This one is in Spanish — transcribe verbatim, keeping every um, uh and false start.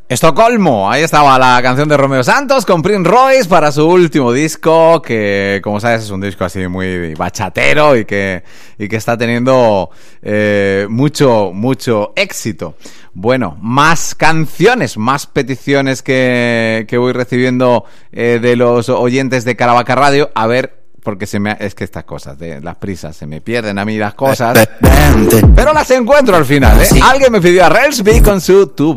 Estocolmo, ahí estaba la canción de Romeo Santos con Prince Royce para su último disco, que como sabes es un disco así muy bachatero y que, y que está teniendo eh, mucho, mucho éxito. Bueno, más canciones, más peticiones que, que voy recibiendo eh, de los oyentes de Caravaca Radio. A ver, porque se me, es que estas cosas, de las prisas, se me pierden a mí las cosas, pero las encuentro al final, ¿eh? Alguien me pidió a Relsby con su Tu